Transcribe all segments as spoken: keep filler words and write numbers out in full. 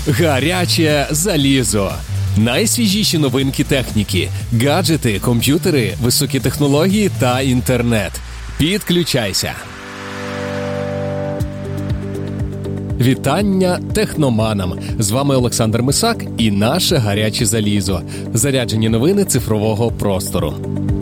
Гаряче залізо. Найсвіжіші новинки техніки, гаджети, комп'ютери, високі технології та інтернет. Підключайся. Вітання техноманам! З вами Олександр Мисак і наше гаряче залізо. Заряджені новини цифрового простору.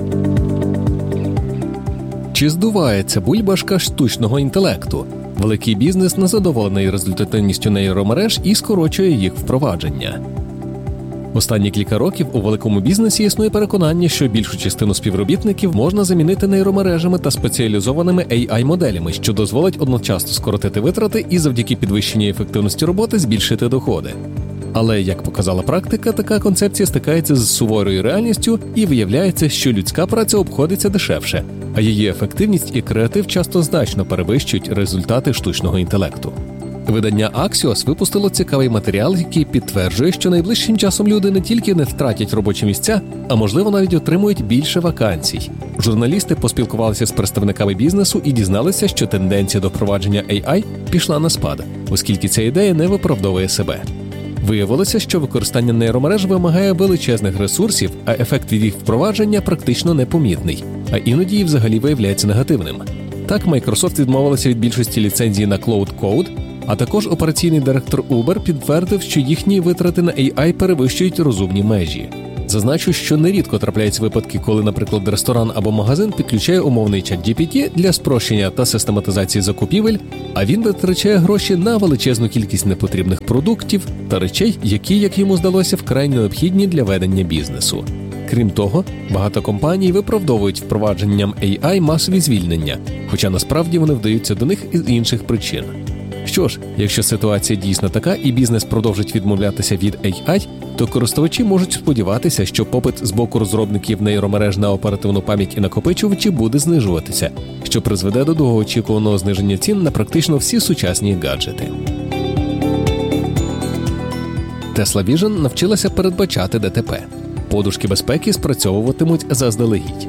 Чи здувається бульбашка штучного інтелекту? Великий бізнес незадоволений результативністю нейромереж і скорочує їх впровадження. Останні кілька років у великому бізнесі існує переконання, що більшу частину співробітників можна замінити нейромережами та спеціалізованими ей ай-моделями, що дозволить одночасно скоротити витрати і завдяки підвищенню ефективності роботи збільшити доходи. Але, як показала практика, така концепція стикається з суворою реальністю і виявляється, що людська праця обходиться дешевше, а її ефективність і креатив часто значно перевищують результати штучного інтелекту. Видання Axios випустило цікавий матеріал, який підтверджує, що найближчим часом люди не тільки не втратять робочі місця, а можливо навіть отримують більше вакансій. Журналісти поспілкувалися з представниками бізнесу і дізналися, що тенденція до впровадження ей ай пішла на спад, оскільки ця ідея не виправдовує себе. Виявилося, що використання нейромереж вимагає величезних ресурсів, а ефект від їх впровадження практично непомітний, а іноді і взагалі виявляється негативним. Так, Microsoft відмовилася від більшості ліцензій на Cloud Code, а також операційний директор Uber підтвердив, що їхні витрати на ей ай перевищують розумні межі. Зазначу, що нерідко трапляються випадки, коли, наприклад, ресторан або магазин підключає умовний чат джі пі ті для спрощення та систематизації закупівель, а він витрачає гроші на величезну кількість непотрібних продуктів та речей, які, як йому здалося, вкрай необхідні для ведення бізнесу. Крім того, багато компаній виправдовують впровадженням ей ай масові звільнення, хоча насправді вони вдаються до них із інших причин. Що ж, якщо ситуація дійсно така і бізнес продовжить відмовлятися від ей ай, то користувачі можуть сподіватися, що попит з боку розробників нейромереж на оперативну пам'ять і накопичувачі буде знижуватися, що призведе до довгоочікуваного зниження цін на практично всі сучасні гаджети. Tesla Vision навчилася передбачати де те пе. Подушки безпеки спрацьовуватимуть заздалегідь.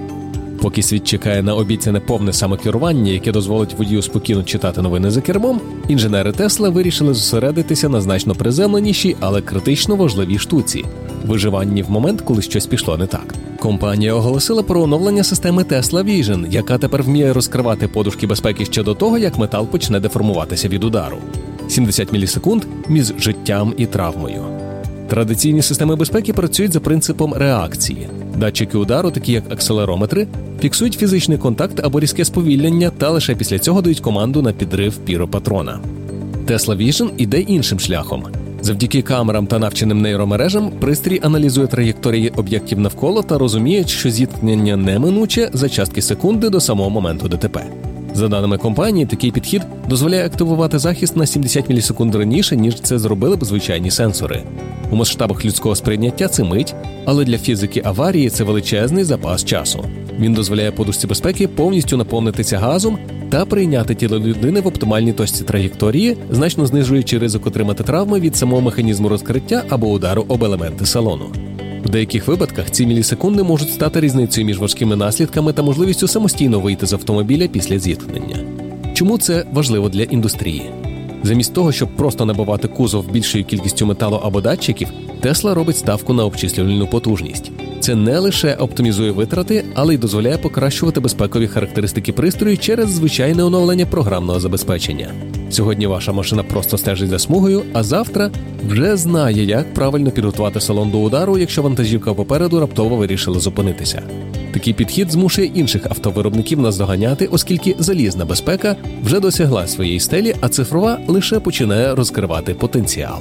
Поки світ чекає на обіцяне повне самокерування, яке дозволить водію спокійно читати новини за кермом, інженери Tesla вирішили зосередитися на значно приземленішій, але критично важливій штуці – виживанні в момент, коли щось пішло не так. Компанія оголосила про оновлення системи Tesla Vision, яка тепер вміє розкривати подушки безпеки ще до того, як метал почне деформуватися від удару. сімдесят мілісекунд між життям і травмою. Традиційні системи безпеки працюють за принципом реакції. Датчики удару, такі як акселерометри, фіксують фізичний контакт або різке сповільнення та лише після цього дають команду на підрив піропатрона. Tesla Vision іде іншим шляхом. Завдяки камерам та навченим нейромережам пристрій аналізує траєкторії об'єктів навколо та розуміє, що зіткнення неминуче за частки секунди до самого моменту де те пе. За даними компанії, такий підхід дозволяє активувати захист на сімдесят мілісекунд раніше, ніж це зробили б звичайні сенсори. У масштабах людського сприйняття це мить, але для фізики аварії це величезний запас часу. Він дозволяє подушці безпеки повністю наповнитися газом та прийняти тіло людини в оптимальній точці траєкторії, значно знижуючи ризик отримати травми від самого механізму розкриття або удару об елементи салону. В деяких випадках ці мілісекунди можуть стати різницею між важкими наслідками та можливістю самостійно вийти з автомобіля після зіткнення. Чому це важливо для індустрії? Замість того, щоб просто набивати кузов більшою кількістю металу або датчиків, Tesla робить ставку на обчислювальну потужність. Це не лише оптимізує витрати, але й дозволяє покращувати безпекові характеристики пристрою через звичайне оновлення програмного забезпечення. Сьогодні ваша машина просто стежить за смугою, а завтра вже знає, як правильно підготувати салон до удару, якщо вантажівка попереду раптово вирішила зупинитися. Такий підхід змушує інших автовиробників наздоганяти, оскільки залізна безпека вже досягла своєї стелі, а цифрова лише починає розкривати потенціал.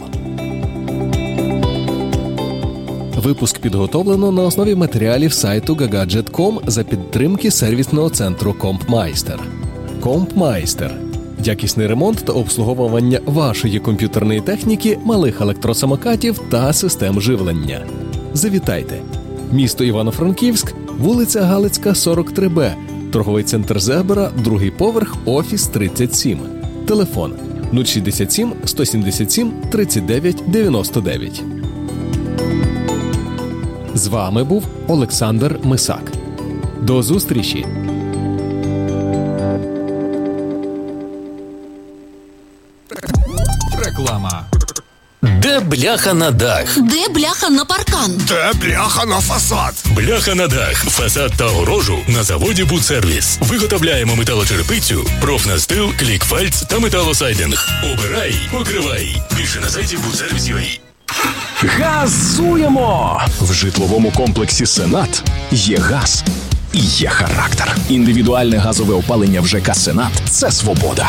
Випуск підготовлено на основі матеріалів сайту га гаджет крапка ком за підтримки сервісного центру Компмайстер. Компмайстер – якісний ремонт та обслуговування вашої комп'ютерної техніки, малих електросамокатів та систем живлення. Завітайте! Місто Івано-Франківськ, вулиця Галицька, сорок три Б, торговий центр Зебра, другий поверх, офіс тридцять сім. Телефон нуль шістдесят сім сто сімдесят сім тридцять дев'ять дев'яносто дев'ять. З вами був Олександр Мисак. До зустрічі! Реклама. Де бляха на дах? Де бляха на паркан? Де бляха на фасад? Бляха на дах, фасад та огорожу на заводі «Будсервіс». Виготовляємо металочерепицю, профнастил, клікфальц та металосайдинг. Обирай, покривай. Більше на сайті будсервіс крапка ю а. Газуємо! В житловому комплексі «Сенат» є газ і є характер. Індивідуальне газове опалення в ЖК «Сенат» – це свобода.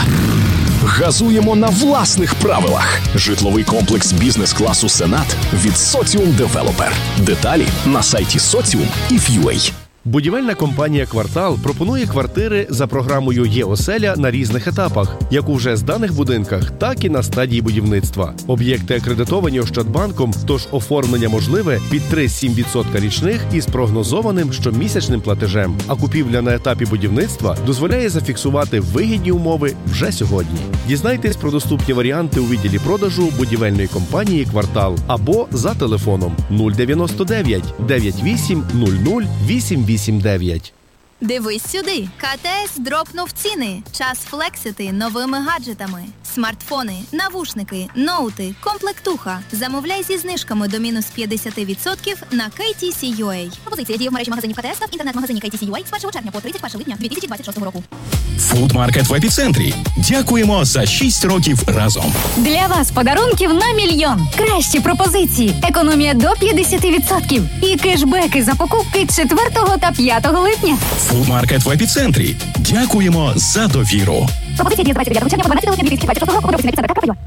Газуємо на власних правилах. Житловий комплекс бізнес-класу «Сенат» від «Соціум Девелопер». Деталі на сайті соціум крапка ай ф ю ей. Будівельна компанія «Квартал» пропонує квартири за програмою «Є-оселя» на різних етапах, як у вже зданих будинках, так і на стадії будівництва. Об'єкти акредитовані Ощадбанком, тож оформлення можливе під три цілих сім десятих відсотка річних із прогнозованим щомісячним платежем. А купівля на етапі будівництва дозволяє зафіксувати вигідні умови вже сьогодні. Дізнайтесь про доступні варіанти у відділі продажу будівельної компанії «Квартал» або за телефоном нуль дев'яносто дев'ять дев'ять вісім нуль нуль вісім вісім дев'ять. Дивись сюди. ка те ес дропнув ціни. Час флексити новими гаджетами. Смартфони, навушники, ноути, комплектуха. Замовляй зі знижками до мінус п'ятдесят відсотків на кей ті сі точка ю ей. Пропозиція діє в мережі магазинів ка те ес та в інтернет-магазині кей ті сі точка ю ей з першого червня по тридцять першого липня дві тисячі двадцять шостого року. Фудмаркет в епіцентрі. Дякуємо за шість років разом. Для вас подарунків на мільйон. Кращі пропозиції. Економія до п'ятдесят відсотків. І кешбеки за покупки четвертого та п'ятого липня. Фудмаркет в епіцентрі. Дякуємо за довіру. Пропозиція діє з двадцять дев'ятого червня по дванадцяте липня дві тисячі двадцять шостого року. Подробиці на епіцентр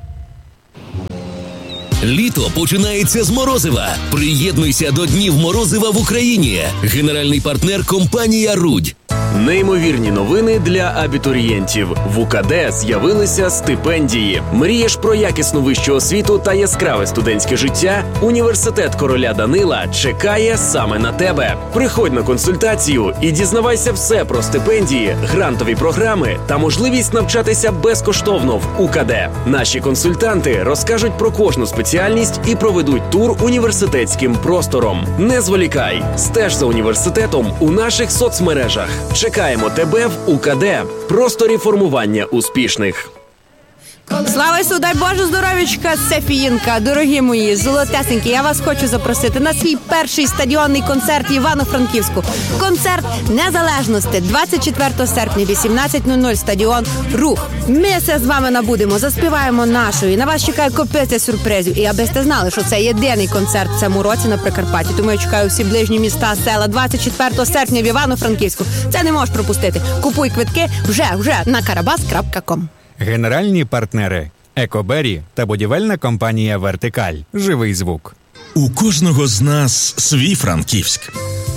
крапка ю а. Літо починається з Морозива. Приєднуйся до Днів Морозива в Україні. Генеральний партнер – компанія «Рудь». Неймовірні новини для абітурієнтів. В у ка де з'явилися стипендії. Мрієш про якісну вищу освіту та яскраве студентське життя? Університет короля Данила чекає саме на тебе. Приходь на консультацію і дізнавайся все про стипендії, грантові програми та можливість навчатися безкоштовно в у ка де. Наші консультанти розкажуть про кожну спеціальність і проведуть тур університетським простором. Не зволікай, стеж за університетом у наших соцмережах. Чекаємо тебе в у ка де. Просторі формування успішних. Слава Ісу, дай Боже здоров'ячка, Сефіїнка, дорогі мої, золотесенькі, я вас хочу запросити на свій перший стадіонний концерт в Івано-Франківську. Концерт Незалежності, двадцять четвертого серпня, вісімнадцять нуль нуль, стадіон «Рух». Ми все з вами набудемо, заспіваємо нашою, на вас чекає копиця сюрпризів. І аби сте знали, що це єдиний концерт в цьому році на Прикарпатті, тому я чекаю всі ближні міста, села, двадцять четвертого серпня в Івано-Франківську. Це не можеш пропустити. Купуй квитки вже, вже на карабас крапка ком. Генеральні партнери «Екобері» та будівельна компанія «Вертикаль». Живий звук. У кожного з нас свій Франківськ.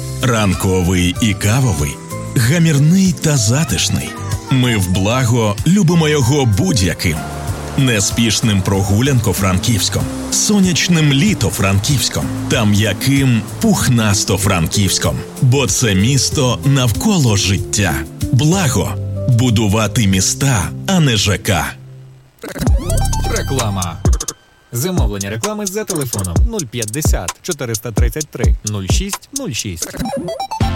Ранковий і кавовий, гамірний та затишний. Ми в благо любимо його будь-яким. Неспішним прогулянко-франківськом, сонячним літо-франківськом та м'яким пухнасто-франківськом. Бо це місто навколо життя. Благо. Будувати міста, а не ЖК. Реклама. Замовлення реклами за телефоном нуль п'ятдесят чотириста тридцять три нуль шість нуль шість.